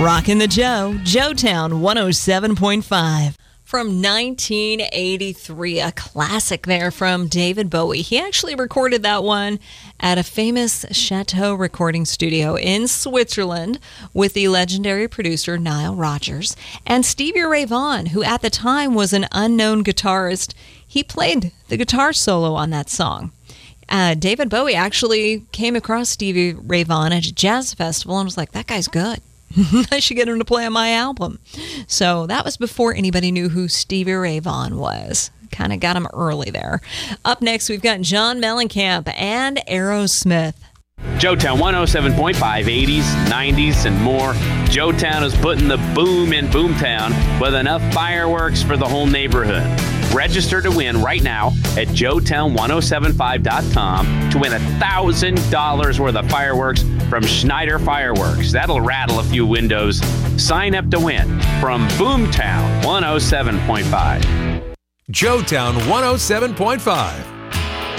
Rockin' the Joe, Joetown 107.5. From 1983, a classic there from David Bowie. He actually recorded that one at a famous Chateau recording studio in Switzerland with the legendary producer Nile Rodgers and Stevie Ray Vaughan, who at the time was an unknown guitarist. He played the guitar solo on that song. David Bowie actually came across Stevie Ray Vaughan at a jazz festival and was like, that guy's good. I should get him to play on my album. So that was before anybody knew who Stevie Ray Vaughan was. Kind of got him early there. Up next, we've got John Mellencamp and Aerosmith. Joetown 107.5, 80s, 90s, and more. Joetown is putting the boom in Boomtown with enough fireworks for the whole neighborhood. Register to win right now at joetown1075.com to win $1,000 worth of fireworks from Schneider Fireworks. That'll rattle a few windows. Sign up to win from Boomtown 107.5. Joetown 107.5.